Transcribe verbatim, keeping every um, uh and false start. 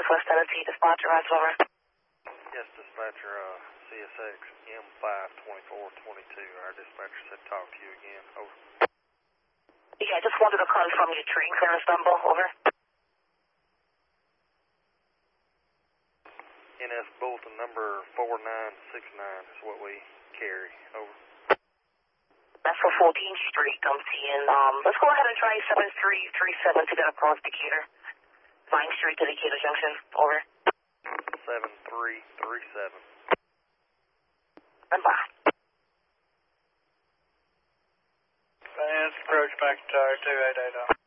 Southwest Tennessee, dispatcher, rise over. Yes, dispatcher, uh, C S X M five twenty-four twenty-two. Our dispatcher said talk to you again. Over. Yeah, I just wanted to confirm your train clearance number. Over. N S bulletin number four nine six nine is what we carry. Over. That's for fourteenth Street, I'm seeing. Um, let's go ahead and try seven three three seven to get across Decatur. Vine Street to Decatur Junction. Over. seven three three seven. And bye. Advanced approach McIntyre two eight eight zero.